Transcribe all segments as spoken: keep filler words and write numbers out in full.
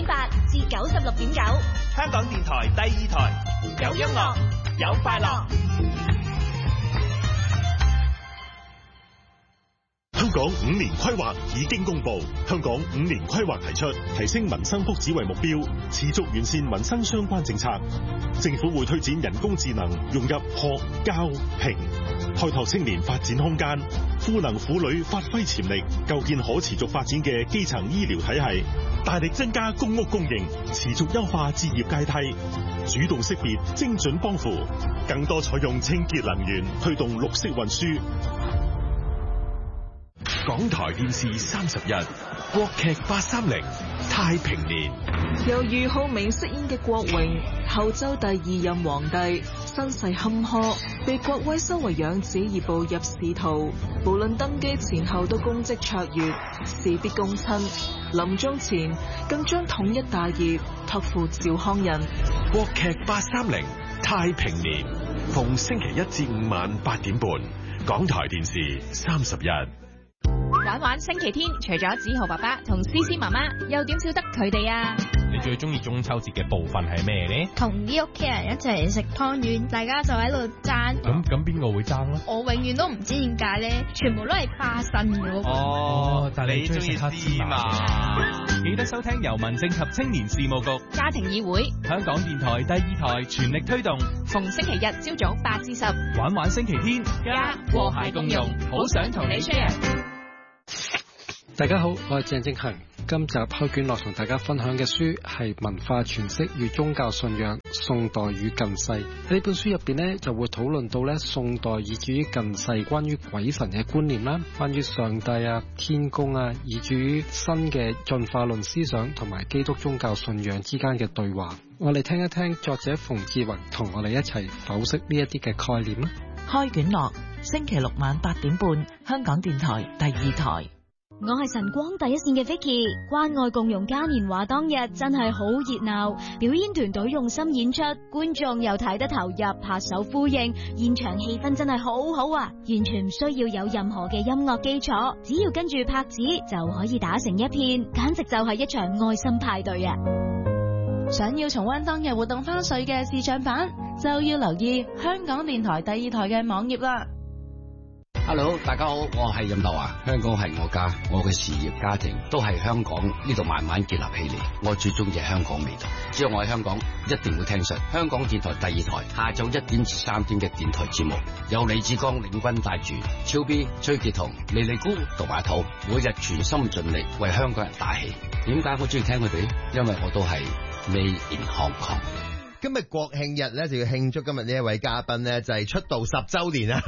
點八至九十六點九， 香港電台第二台，有音樂，有快樂。 香港五年規劃已經公布，香港五年規劃提出提升民生福祉為目標，持續完善民生相關政策。政府會推展人工智能融入學、教、評，開拓青年發展空間，賦能婦女發揮潛力，構建可持續發展嘅基層醫療體系，大力增加公屋供應，持續優化置業階梯，主動識別精準幫扶，更多採用清潔能源，推動綠色運輸。 港台電視三十一，國劇八三零太平年， 由俞灝明飾演嘅郭榮，後周第二任皇帝，身世坎坷，被郭威收為養子而步入仕途，無論登基前後都功績卓越，事必躬親，臨終前更將統一大業託付趙匡胤。 國劇八三零太平年，逢星期一至五晚八點半，港台電視三十一。 玩玩星期天，除咗子豪爸爸同思思媽媽，又點少得佢哋啊？ 你最中意中秋節嘅部分係咩呢？ 同啲屋企人一齊食湯圓，大家就喺度爭。 咁咁邊個會爭咧？ 我永遠都唔知點解咧，全部都係花生嘅。 哦，但係你中意黑芝麻。 記得收聽由民政及青年事務局、 家庭議會、 香港電台第二台全力推動， 逢星期日朝早八至十， 玩玩星期天， 家和諧共融，好想同你 share。 大家好，我係鄭正恒。今集開卷樂同大家分享嘅書係文化詮釋與宗教信仰宋代與近世。喺呢本書入邊呢，就會討論到咧宋代以至於近世關於鬼神嘅觀念啦，關於上帝啊、天公啊，以至於新嘅進化論思想同埋基督宗教信仰之間嘅對話。我哋聽一聽作者馮志宏同我哋一齊剖析呢一啲嘅概念啦。 開卷樂，星期六晚八點半，香港電台第二台。 我係晨光第一線嘅 Vicky， 關愛共融嘉年華當日真係好熱鬧，表演團隊用心演出，觀眾又睇得投入，拍手呼應，現場氣氛真係好好啊！完全唔需要有任何嘅音樂基礎，只要跟住拍子就可以打成一片，簡直就係一場愛心派對啊！ 想要重溫當日活動花絮嘅視像版，就要留意香港電台第二台嘅網頁啦。 Hello， 大家好，我係任達華。香港係我家，我嘅事業家庭都係香港呢度慢慢建立起嚟。我最中意係香港味道，只要我喺香港，一定會聽實香港電台第二台下晝一點至三點嘅電台節目，有李志剛領軍帶住超 B、崔潔彤、莉莉姑同埋頭，每日全心盡力為香港人打氣。點解我中意聽佢哋？因為我都係 Made in Hong Kong。 今日國慶日咧，就要慶祝今日呢一位嘉賓咧，就係出道十周年啊！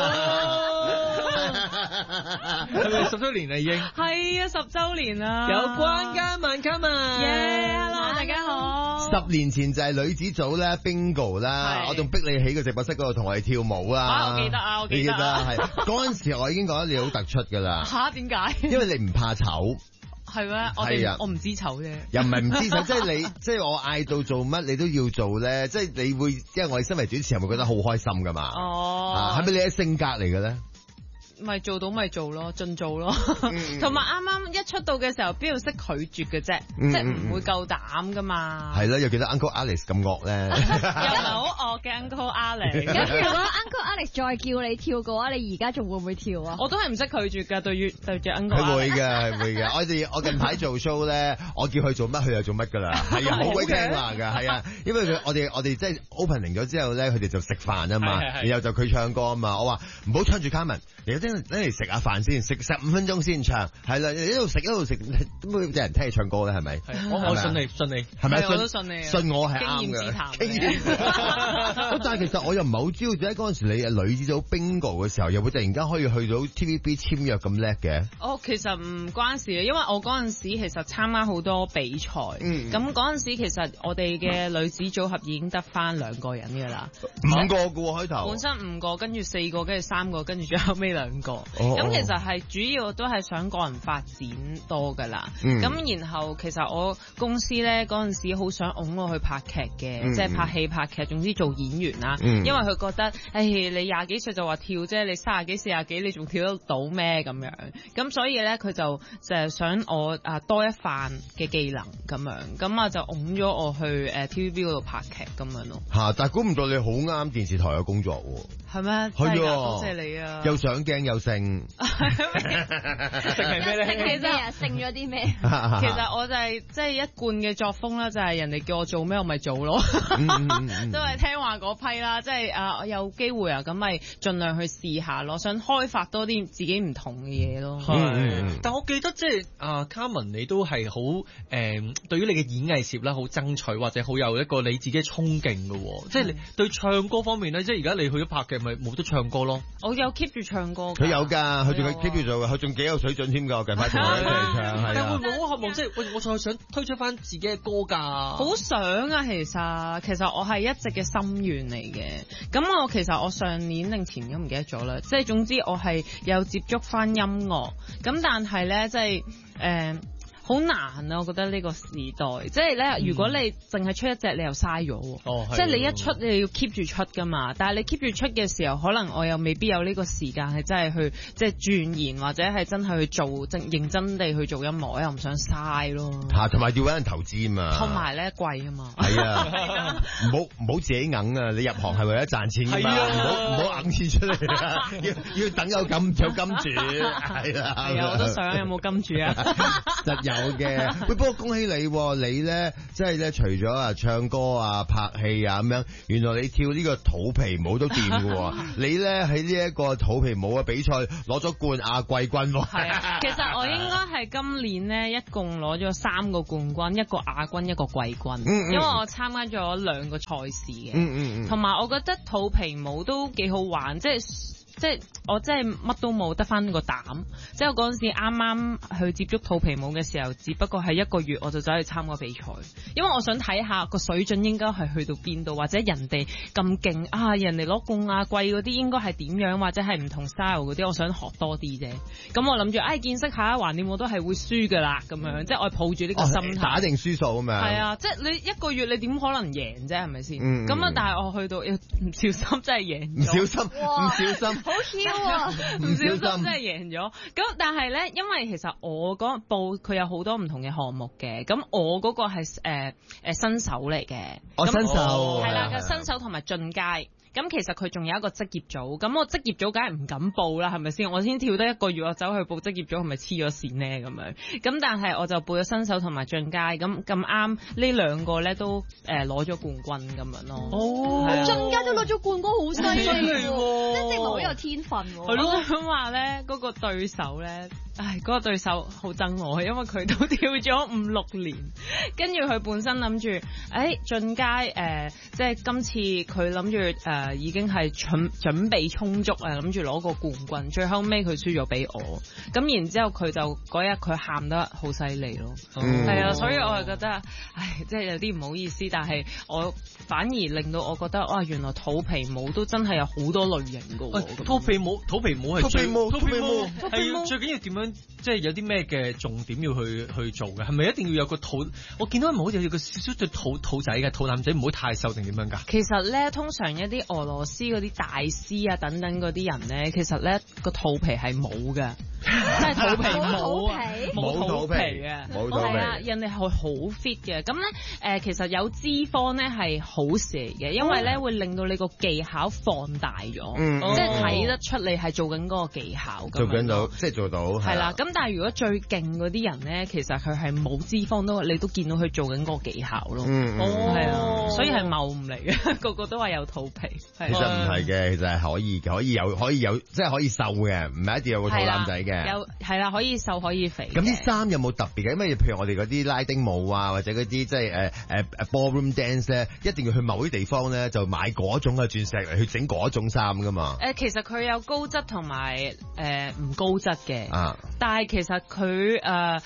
係咪十周年啦已經？ 係啊，十周年啦！ 有關嘉文嘉文， 耶 ！Hello， 大家好。 十年前就係女子組咧 Bingo 啦，我仲逼你喺個直播室嗰度同我哋跳舞啊！ 啊，我記得啊，我記得啊， 係嗰陣時我已經覺得你好突出噶啦。 吓？點解？ 因為你唔怕醜。 係咩？我哋我唔知醜啫。 又唔係唔知醜，即係你，即係我嗌到做乜你都要做咧，即係你會，因為我哋身為主持人會覺得好開心噶嘛。哦。係咪你嘅性格嚟嘅咧？ 咪做到咪做咯，盡做咯。同埋啱啱一出道嘅時候，邊度識拒絕嘅啫？即係唔會夠膽噶嘛。 係咯，又記得 Uncle Alex 咁惡咧。又唔係好惡嘅 Uncle Alex。 咁如果 Uncle Alex 再叫你跳嘅話，你而家仲會唔會跳啊？ 我都係唔識拒絕㗎，對住對住 Uncle Alex。 佢會嘅，會嘅。我哋我近排做 show 咧，我叫佢做乜，佢就做乜㗎啦。係啊，好鬼聽話㗎，係啊。因為佢我哋我哋即係 opening 咗之後咧，佢哋就食飯啊嘛，然後就佢唱歌啊嘛。我話唔好唱住 Carmen，你真係嚟食下飯先，食十五分鐘先唱，係啦，一路食一路食，都冇人聽你唱歌咧，係咪？ 我我信你，信你， 係咪？ 我都信你， 信我係啱嘅。經驗之談。但係其實我又唔係好知道點解嗰陣時你女子組 Bingo 嘅時候，又會突然間可以去到 T V B 簽約咁叻嘅？ 哦，其實唔關事嘅，因為我嗰陣時其實參加好多比賽，咁嗰陣時其實我哋嘅女子組合已經得翻兩個人㗎啦， 五個嘅喎開頭。 本身五個，跟住四個，跟住三個，跟住最後尾兩過。咁、 哦、 其實係主要都係想個人發展多㗎啦。咁、嗯、然後其實我公司咧嗰陣時好想擁我去拍劇嘅，嗯、即係拍戲拍劇，總之做演員啦。嗯、因為佢覺得，誒、哎、你廿幾歲就話跳啫，你三十幾四十幾你仲跳得到咩咁樣？咁所以咧佢就就係想我啊多一番嘅技能咁樣，咁啊就擁咗我去誒 T V B 嗰度拍劇咁樣咯。 嚇！但係估唔到你好啱電視台嘅工作喎。 係咩？ 係啊！ 多謝你啊！ 又上鏡又勝。 勝係咩咧？ 其實勝咗啲咩？ 其實我就係即係一貫嘅作風啦，就係人哋叫我做咩我咪做咯， 嗯嗯嗯、 都係聽話嗰批啦。即係啊，有機會啊，咁咪盡量去試下咯，想開發多啲自己唔同嘅嘢咯。 係、嗯，但我記得即係啊，卡文你都係好誒，對於你嘅演藝事業啦，好爭取或者好有一個你自己嘅衝勁嘅。即係你對唱歌方面咧，即係而家你去咗拍劇，咪冇得唱歌咯。 我有 keep 住唱歌。 佢有㗎，佢仲 keep 住做，佢仲幾有水準添㗎。我近排同佢一齊唱，係但會唔會好渴望即係我我再想推出翻自己嘅歌㗎？ 好想啊，其實其實我係一直嘅心願嚟嘅。咁我其實我上年定前年唔記得咗啦。即係總之我係有接觸翻音樂，咁但係咧即係誒。好難啊！我覺得呢個時代，即係咧，嗯、如果你淨係出一隻，你又嘥咗。哦，即係你一出，你要 keep 住出噶嘛。但係你 keep 住出嘅時候，可能我又未必有呢個時間係真係去即係鑽研，或者係真係去做正認真地去做音樂，我又唔想嘥咯。 嚇，同埋要揾人投資嘛。 同埋咧貴啊嘛。 係啊，唔好唔好自己揞啊！你入行係為咗賺錢㗎嘛，唔好唔好揞錢出嚟啊！要要等有金有金主，係啦。 係啊，我都想有冇金主啊？ 實有。有嘅，喂，不過恭喜你，你咧即係咧，除咗啊唱歌啊、拍戲啊咁樣，原來你跳呢個肚皮舞都掂嘅。你咧喺呢一個肚皮舞嘅比賽攞咗冠亞季軍。 係啊，其實我應該係今年咧一共攞咗三個冠軍，一個亞軍，一個季軍。嗯嗯，因為我參加咗兩個賽事嘅。嗯嗯嗯。同埋我覺得肚皮舞都幾好玩，即係。即係我真係乜都冇，得翻個膽。即係我嗰陣時啱啱去接觸肚皮舞嘅時候，只不過係一個月我就走去參加比賽，因為我想睇下個水準應該係去到邊度，或者人哋咁勁啊，人哋攞冠亞季嗰啲應該係點樣，或者係唔同 style 嗰啲，我想學多啲啫。咁我諗住，唉、哎，見識下，橫掂我都係會輸噶啦，咁樣，即係我抱住呢個心態、哦、打定輸數啊嘛。係啊，即係你一個月你點可能贏啫，係咪先？咁啊、嗯，但係我去到唔小心真係贏， 唔小心，唔小心。 好囂啊！ 唔小心真係贏咗。咁但係咧，因為其實我嗰部佢有好多唔同嘅項目嘅，咁我嗰個係誒誒新手嚟嘅。 我、哦、新手係啦，嘅新手同埋進階。咁其實佢仲有一個職業組，咁我職業組梗係唔敢報啦，係咪先？我先跳得一個月，我走去報職業組，係咪黐咗線呢？咁樣咁，但係我就報咗新手同埋進階，咁咁啱呢兩個咧都誒攞咗冠軍咁樣咯。 哦，進階都攞咗冠軍，好犀利喎！即係證明好有天分喎。 係咯，咁話咧嗰個對手咧，唉，嗰、嗰個對手好憎我，因為佢都跳咗五六年，跟住佢本身諗住誒進階誒，即係今次佢諗住誒。誒已經係準準備充足啊，諗住攞個冠軍，最後尾佢輸咗俾我，咁然之後佢就嗰日佢喊得好犀利咯，係、嗯、啊，所以我係覺得，唉，即係有啲唔好意思，但係我反而令到我覺得，哇，原來肚皮舞都真係有好多類型㗎喎。 肚皮舞，肚皮舞係最， 肚皮舞係最緊要點樣，即係有啲咩嘅重點要去去做嘅，係咪一定要有個肚？我見到唔好似有個少少對肚肚仔嘅肚腩仔，唔好太瘦定點樣㗎？ 其實咧，通常一啲俄羅斯嗰啲大師啊等等嗰啲人咧，其實咧個肚皮係冇嘅，即係肚皮冇啊，冇肚皮嘅， 冇肚皮。 係啊，人哋係好 fit 嘅。咁咧誒，其實有脂肪咧係好事嚟嘅，因為咧會令到你個技巧放大咗， 嗯、 即係睇得出你係做緊嗰個技巧。 做緊到，即係做到。 係啦，咁但係如果最勁嗰啲人咧，其實佢係冇脂肪都，你都見到佢做緊嗰個技巧咯。 嗯， 係啊，所以係謬誤嚟嘅，個個都話有肚皮。 其實唔係嘅，其實係可以可以有可以有即係可以瘦嘅，唔係一定要有個肚腩仔嘅。 有係啦，可以瘦可以肥。 咁啲衫有冇特別嘅？因為譬如我哋嗰啲拉丁舞啊，或者嗰啲即係誒誒誒 ballroom dance 咧，一定要去某啲地方咧就買嗰種嘅鑽石嚟去整嗰種衫噶嘛。 誒、呃，其實佢有高質同埋誒唔高質嘅。 啊， 但係其實佢誒。呃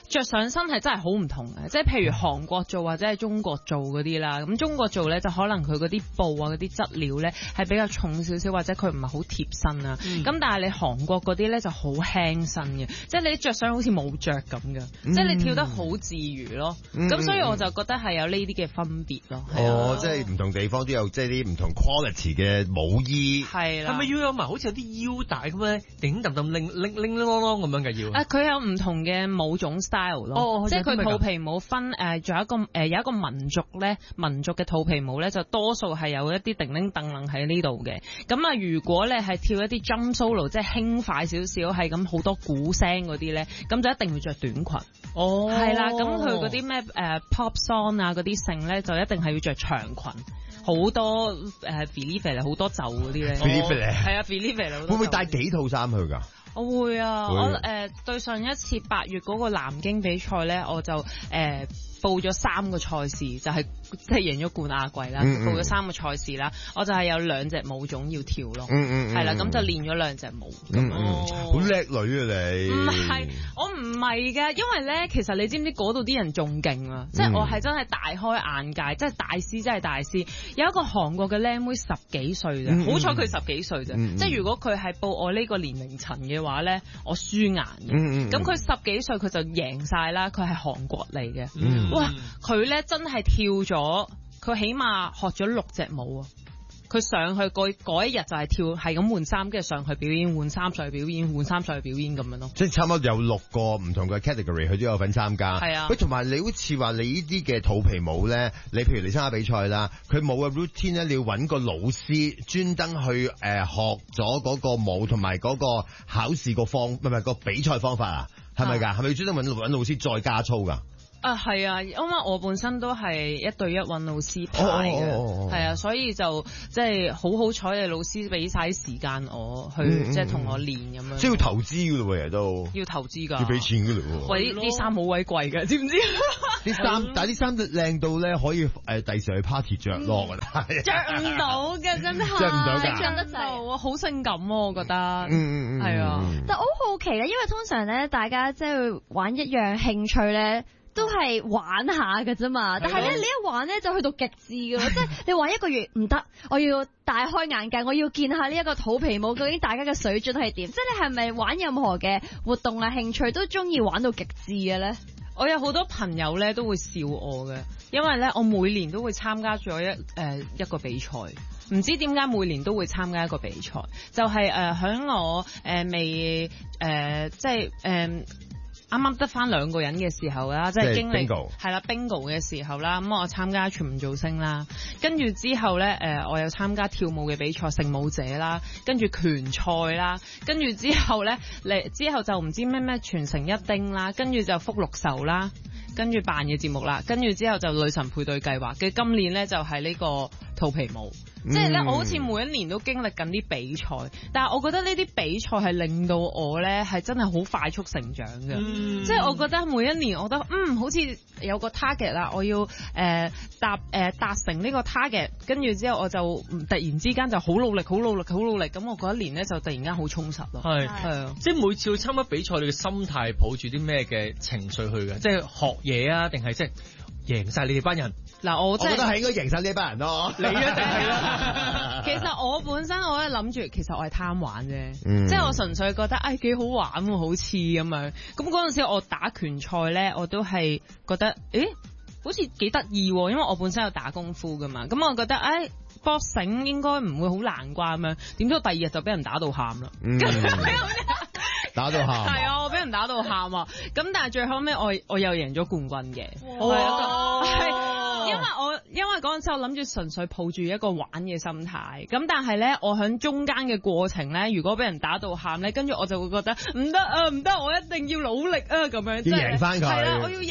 着上身係真係好唔同嘅，即係譬如韓國做或者係中國做嗰啲啦。咁中國做咧就可能佢嗰啲布啊嗰啲質料咧係比較重少少，或者佢唔係好貼身啊。咁、嗯、但係你韓國嗰啲咧就好輕身嘅，即係你着上好似冇着咁嘅， 嗯、 即係你跳得好自如咯。咁、嗯、所以我就覺得係有呢啲嘅分別咯。 哦，即係唔同地方都有即係啲唔同 quality 嘅舞衣。 係啦， 係咪要有埋好似有啲腰帶咁咧，頂揼揼拎拎拎啷啷咁樣嘅要？ 啊，佢有唔同嘅舞種 style 咯。哦，即係佢肚皮舞分誒，仲、呃、有一個誒、呃、有一個民族咧，民族嘅肚皮舞咧就多數係有一啲叮叮噔噔喺呢度嘅。咁啊，如果咧係跳一啲 jump solo， 即係輕快少少，係咁好多鼓聲嗰啲咧，咁就一定要着短裙。 哦， 係啦，咁佢嗰啲咩誒 pop song 啊嗰啲性咧，就一定係要着長裙，好多誒 Philly 好多袖嗰啲咧。 Philly 係啊 Philly 會唔會帶幾套衫去㗎？ 我會啊，會我誒、呃、對上一次八月嗰個南京比賽咧，我就誒、呃、報咗三個賽事，就係即係贏咗冠亞季啦。嗯嗯報咗三個賽事啦，我就係有兩隻舞種要跳咯。嗯嗯係啦，咁就練咗兩隻舞。 嗯嗯，好叻女啊你！ 唔係，我唔係㗎，因為咧，其實你知唔知嗰度啲人仲勁啊？即係、嗯、我係真係大開眼界，即係大師真係大師。有一個韓國嘅靚妹十幾歲啫，嗯、好彩佢十幾歲啫。嗯、即係如果佢係報我呢個年齡層嘅話咧，我輸硬嘅。咁佢、嗯、十幾歲佢就贏晒啦，佢係韓國嚟嘅。嗯、哇！佢咧真係跳咗，佢起碼學咗六隻舞啊！佢上去嗰一日就係跳，係咁換衫，跟住上去表演，換衫上去表演，換衫上去表演咁樣咯。即係差唔多有六個唔同嘅 category，佢都有份參加。 係啊， 喂，同埋你好似話你呢啲嘅肚皮舞咧，你譬如你參加比賽啦，佢冇嘅 routine 咧，你要揾個老師專登去誒、呃、學咗嗰個舞同埋嗰個考試個方，唔係唔係個比賽方法啊？係咪㗎？係咪要專登揾揾老師再加操㗎？ 啊，係啊，因為我本身都係一對一揾老師排嘅，係、oh, oh, oh, oh. 啊，所以就即係好好彩，你老師俾晒啲時間我去，嗯、即係同我練咁樣。即係要投資㗎咯喎，日都要投資㗎， 要俾錢㗎咯喎。 喂，啲衫好鬼貴㗎，知唔知？ 啲衫，但係啲衫靚到咧，可以誒第時去 party 着咯㗎啦。 着唔到㗎，真係着唔到㗎， 着得就好性感喎，我覺得。嗯嗯嗯， 係啊。 但我好好奇咧，因為通常咧，大家即係玩一樣興趣咧，都係玩下㗎啫嘛，但係咧你一玩咧就去到極致㗎啦，即係你玩一個月唔得，我要大開眼界，我要見下呢一個肚皮舞究竟大家嘅水準係點，即係你係咪玩任何嘅活動啊興趣都中意玩到極致嘅咧？ 我有好多朋友咧都會笑我嘅，因為咧我每年都會參加咗一誒、呃、一個比賽，唔知點解每年都會參加一個比賽，就係誒響我誒、呃、未誒、呃、即係誒。呃啱啱得翻兩個人嘅時候啦，即係經歷係啦 bingo 嘅時候啦，咁我參加全民造星啦，跟住之後咧，誒我又參加跳舞嘅比賽聖舞者啦，跟住拳賽啦，跟住之後咧，嚟之後就唔知咩咩傳承一丁啦，跟住就福祿壽啦，跟住扮嘅節目啦，跟住之後就女神配對計劃嘅，今年咧就係呢個肚皮舞。即係咧，我好似每一年都經歷緊啲比賽，但係我覺得呢啲比賽係令到我咧係真係好快速成長嘅。嗯、即係我覺得每一年，我覺得嗯好似有個 target 啦，我要誒、呃、達誒、呃、達成呢個 target，跟住之後我就突然之間就好努力、好努力、好努力，咁我嗰一年咧就突然間好充實咯。係係啊，即係每次去參加比賽，你嘅心態抱住啲咩嘅情緒去嘅？即係學嘢啊，定係即係贏晒你哋班人？嗱，我真係覺得係應該贏晒呢班人咯。你一定係啦。其實我本身我咧諗住，其實我係貪玩啫，嗯、即係我純粹覺得，哎幾好玩喎，好似咁樣。咁嗰陣時我打拳賽咧，我都係覺得，誒好似幾得意喎，因為我本身有打功夫噶嘛。咁我覺得，哎 boxing 應該唔會好難啩咁樣。點知我第二日就俾人打到喊啦。嗯打到喊，係啊！我俾人打到喊啊！咁但係最後尾我我又贏咗冠軍嘅，係因為我因為嗰陣時我諗住純粹抱住一個玩嘅心態，咁但係咧我喺中間嘅過程咧，如果俾人打到喊咧，跟住我就會覺得唔得啊唔得，我一定要努力啊咁樣，即係贏翻佢，係啦，我要贏我要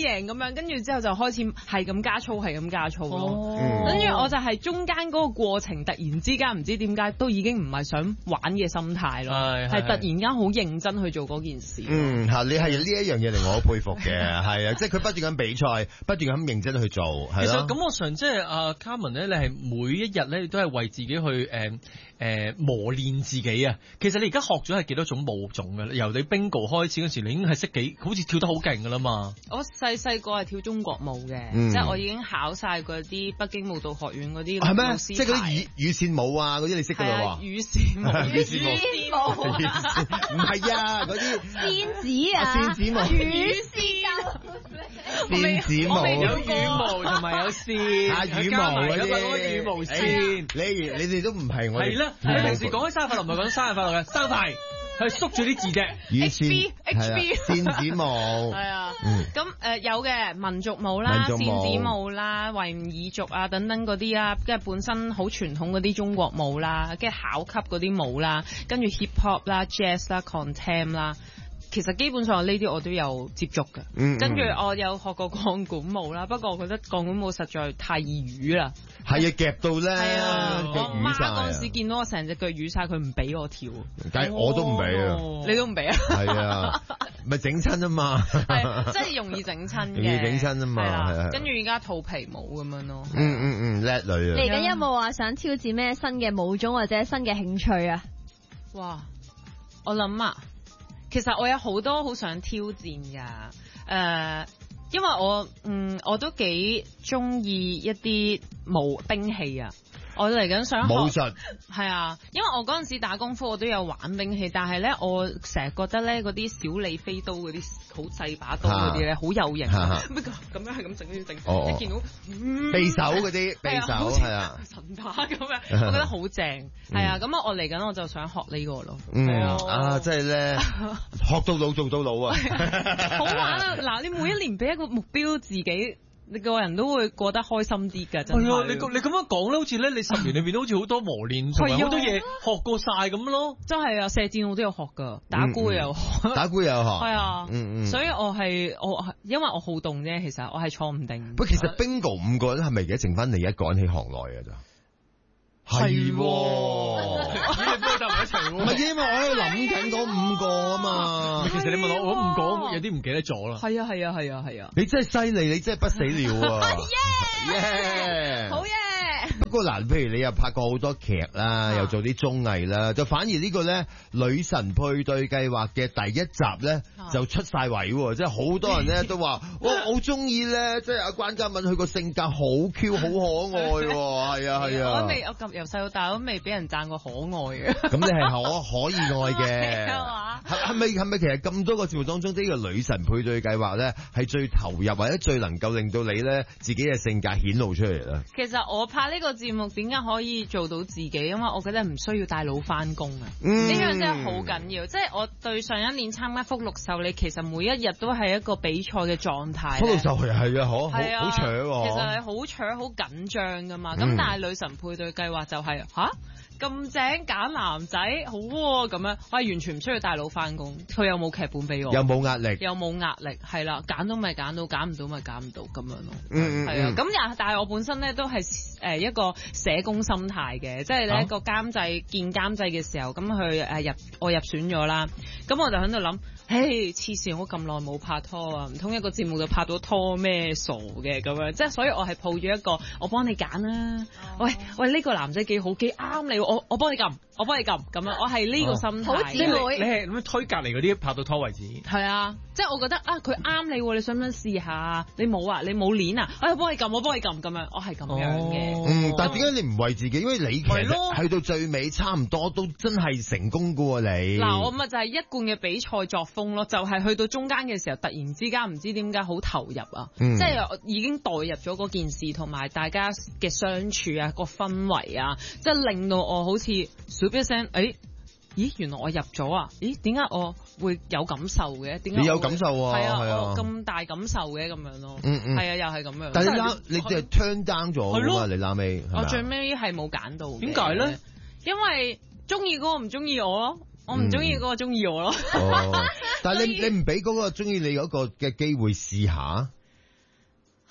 贏咁樣，跟住之後就開始係咁加粗，係咁加粗咯。跟住、 哦、 我就係中間嗰個過程，突然之間唔知點解都已經唔係想玩嘅心態咯，係突然間好認真去做嗰件事。 嗯，嚇你係呢一樣嘢令我好佩服嘅，係啊，即係佢不斷咁比賽，不斷咁認真去做，係咯。 其實感覺上即係阿 Carmen 咧，你係每一日咧都係為自己去誒。呃誒、呃、磨練自己啊！其實你而家學咗係幾多種舞種嘅？由你 Bingo 開始嗰時，你已經係識幾，好似跳得好勁㗎啦嘛！ 我細細個係跳中國舞嘅， 嗯、 即係我已經考晒嗰啲北京舞蹈學院嗰啲老師牌。 係咩？即係嗰啲羽羽線舞啊，嗰啲你識㗎啦喎！ 羽線舞， 羽線舞，唔係啊，嗰啲線子啊， 線子舞， 羽線。 線子舞有羽毛同埋有線， 啊羽毛嗰啲羽毛線。 你你哋都唔係我哋。 係啦，你平時講開生日快樂唔係講生日快樂嘅，生快係縮住啲字嘅。 H B H B 線子舞。 係啊，咁誒有嘅民族舞啦、線子舞啦、維吾爾族啊等等嗰啲啊，跟住本身好傳統嗰啲中國舞啦，跟住考級嗰啲舞啦，跟住 hip hop 啦、jazz 啦、contem 啦。其實基本上呢啲我都有接觸嘅，嗯嗯跟住我有學過鋼管舞啦，不過我覺得鋼管舞實在太易瘀啦。 係啊，夾到咧， 係啊，我媽嗰陣時時見到我成隻腳瘀晒，佢唔俾我跳。 但係我都唔俾啊， 你都唔俾啊？ 係啊，咪整親啊嘛， 係真係容易整親嘅， 容易整親啊嘛，係啊。 跟住而家肚皮舞咁樣咯。 嗯嗯嗯，叻女啊！ 你而家有冇話想挑戰咩新嘅舞種或者新嘅興趣啊？ 哇！我諗啊〜其實我有好多好想挑戰㗎，誒、呃，因為我嗯我都幾中意一啲武兵器啊，我嚟緊想學武術， 係啊，因為我嗰陣時打功夫我都有玩兵器，但係咧我成日覺得咧嗰啲小李飛刀嗰啲好細把刀嗰啲咧好有型，咁咁樣係咁整呢整，一見到匕首嗰啲匕首係啊， 神打咁樣，我覺得好正，係啊，咁我嚟緊我就想學呢個咯， 嗯啊，即係咧學到老做到老啊， 好玩啊！嗱，你每一年俾一個目標自己。你個人都會過得開心啲㗎，真係。 係啊，你你咁樣講咧，好似咧，你十年裏邊都好似好多磨練，同埋好多嘢學過晒咁咯。 真係啊，射箭我都有學㗎，打鼓又學， 打鼓又學。係啊，嗯嗯。所以我係我因為我好動啫，其實我係坐唔定。 不過其實 Bingo 五個人係咪而家剩翻你一個人喺行內㗎咋？係，你哋都係搭埋一齊喎。唔係因為我喺度諗緊嗰五個啊嘛。 其實你問我，我五個有啲唔記得咗啦。 係啊係啊係啊係啊！ 你真係犀利，你真係不死鳥啊！ 耶！好嘢！ 不過嗱，譬如你又拍過好多劇啦，又做啲綜藝啦，就反而呢個咧女神配對計劃嘅第一集咧就出晒位，即係好多人咧都話，我好中意咧，即係阿關嘉敏佢個性格好 Q 好可愛，係啊係啊。 我未我由細到大都未俾人讚過可愛嘅。 咁你係可可以愛嘅，係係咪係咪其實咁多個節目當中，呢個女神配對計劃咧係最投入或者最能夠令到你咧自己嘅性格顯露出嚟咧？ 其實我拍呢個節目點解可以做到自己？因為我覺得唔需要大佬翻工啊，呢、嗯、樣真係好緊要。即係我對上一年參加福祿壽，你其實每一日都係一個比賽嘅狀態。福祿壽係係啊，好好好搶喎。 其實係好搶好緊張噶嘛。咁、嗯、但係女神配對計劃就係、是、吓。咁正揀男仔好喎，咁樣我係完全唔需要大佬翻工，佢又冇劇本俾我， 又冇壓力， 又冇壓力，係啦，揀到咪揀到，揀唔到咪揀唔到咁樣咯。 嗯， 係啊，咁又但係我本身咧都係誒一個社工心態嘅，即係咧個監製見監製嘅時候，咁佢誒入我入選咗啦，咁我就喺度諗。嘿，黐線！我咁耐冇拍拖啊，唔通一個節目就拍到拖咩？傻嘅咁樣，即係所以我係抱住一個我幫你揀啦。哦、喂喂，呢、呢個男仔幾好，幾啱你，我我幫你撳，我幫你撳咁樣，我係呢個心態。好姊妹， 你係咁樣推隔離嗰啲拍到拖為止。 係啊，即係我覺得啊，佢啱你，你想唔想試下？你冇啊，你冇鏈啊？哎，我幫你撳，我幫你撳咁樣，我係咁樣嘅。 哦、嗯，但係點解你唔為自己？因為你其實去到最尾差唔多都真係成功㗎喎，你。 嗱，我咪就係一貫嘅比賽作風咯，就係、是、去到中間嘅時候，突然之間唔知點解好投入啊！嗯、即係已經代入咗嗰件事，同埋大家嘅相處啊，個氛圍啊，即係令到我好似數一聲，誒、哎，咦，原來我入咗啊！咦，點解我會有感受嘅？點解你有感受啊？ 係啊， 係啊， 我咁大感受嘅咁樣咯。 嗯嗯， 係啊，又係咁樣。 但係你拉，你就 turn down 咗㗎嘛？你拉尾， 我最尾係冇揀到。 點解咧？ 因為中意嗰個唔中意我咯。我唔中意嗰個中意我咯、 嗯哦，但係你你唔俾嗰個中意你嗰個嘅機會試下，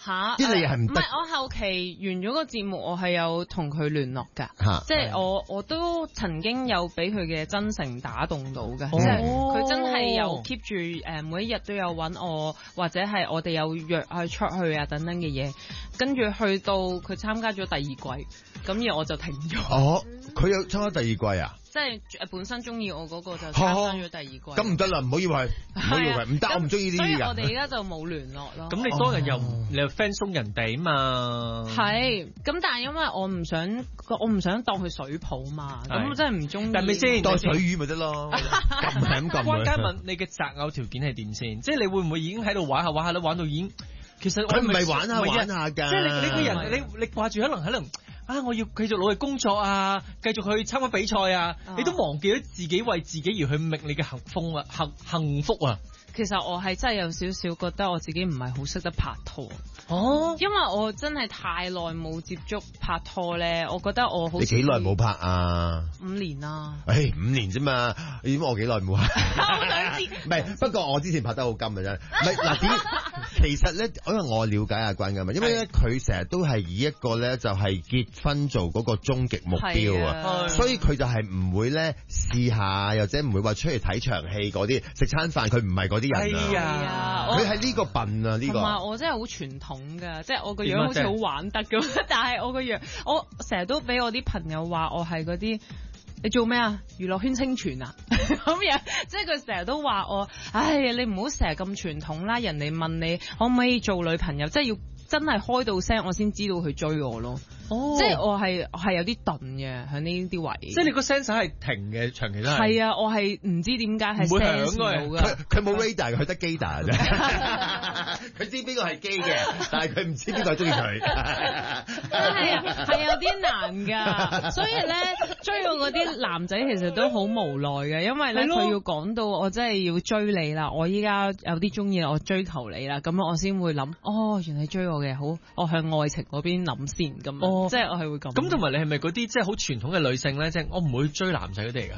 吓， 即係你係唔得。 唔係我後期完咗個節目，我係有同佢聯絡㗎，即係我我都曾經有俾佢嘅真誠打動到嘅，即係佢真係有 keep 住誒每一日都有揾我，或者係我哋有約去出去啊等等嘅嘢，跟住去到佢參加咗第二季，咁而我就停咗。 哦，佢有參加第二季啊？ 即係誒本身中意我嗰個就參加咗第二季。咁唔得啦，唔好以為，唔好以為，唔得，我唔中意呢啲人。 所以我哋而家就冇聯絡咯。 咁你多人又你又 friend 鬆人哋嘛？ 係，咁但係因為我唔想，我唔想當佢水泡嘛，咁我真係唔中意。 但係咪先當水魚咪得咯？咁係咁撳。 關嘉敏，你嘅擇偶條件係點先？即係你會唔會已經喺度玩下玩下咧，玩到已經其實佢唔係玩下玩下㗎。 即係你你個人，你你掛住可能可能。啊！我要繼續努力工作啊，繼續去參加比賽啊，啊你都忘記咗自己為自己而去覓你嘅幸福啊，幸幸福啊！ 其實我係真係有少少覺得我自己唔係好識得拍拖。 哦， 因為我真係太耐冇接觸拍拖咧，我覺得我好。 你幾耐冇拍啊？ 五年啦。 誒、哎，五年啫嘛，你點解我幾耐冇拍？ 我想知。 唔係，不過我之前拍得好金嘅啫。唔係嗱，點？其實咧，因為我了解阿關㗎嘛，因為咧佢成日都係以一個咧就係結婚做嗰個終極目標啊，所以佢就係唔會咧試下，或者唔會話出去睇場戲嗰啲，食餐飯佢唔係嗰啲人啊。佢係呢個笨啊，呢、這個。 同埋我真係好傳統㗎，即係我個樣好似好玩得咁，但係我個樣，我成日都俾我啲朋友話我係嗰啲。你做咩啊？娛樂圈清泉啊？咁樣，即係佢成日都話我，唉，你唔好成日咁傳統啦。人哋問你可唔可以做女朋友，即係要真係開到聲，我先知道佢追我咯。哦，即係我係係有啲鈍嘅喺呢啲位。即係你個 sensor 係停嘅，長期都係。 係啊，我係唔知點解係 sense 到嘅。 佢佢冇 radar，佢得 gaydar 啫。佢知邊個係 gay 嘅，但係佢唔知邊個中意佢。 係啊，係有啲難㗎。所以咧，追我嗰啲男仔其實都好無奈嘅，因為咧佢要講到我真係要追你啦，我依家有啲中意我追求你啦，咁我先會諗，哦，原來追我嘅，好，我向愛情嗰邊諗先咁。哦，即係我係會咁。 咁同埋你係咪嗰啲即係好傳統嘅女性咧？即係我唔會追男仔嗰啲嚟㗎。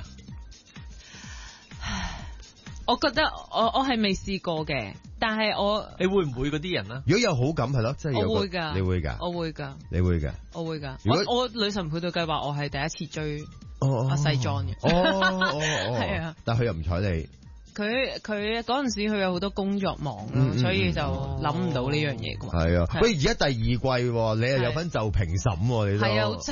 我覺得我我係未試過嘅，但係我你會唔會嗰啲人啊？ 如果有好感係咯，即係有我會㗎， 你會㗎， 我會㗎， 你會㗎， 我會㗎。我我女神配對計劃，我係第一次追阿西裝嘅。 哦哦哦， 係啊， 但係佢又唔睬你。 佢佢嗰陣時佢有好多工作忙咯，嗯嗯、所以就諗唔到呢樣嘢啩。 係啊，喂，而家第二季，你又有份就評審，你都係啊。